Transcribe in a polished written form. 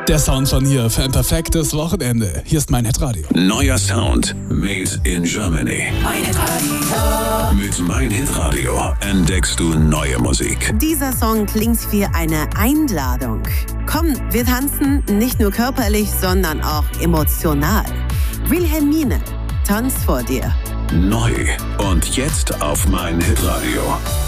Der Sound von hier für ein perfektes Wochenende. Hier ist mein Hitradio. Neuer Sound made in Germany. Mein Hitradio. Mit Mein Hitradio entdeckst du neue Musik. Dieser Song klingt wie eine Einladung. Komm, wir tanzen nicht nur körperlich, sondern auch emotional. Wilhelmine, tanz vor dir. Neu und jetzt auf Mein Hitradio.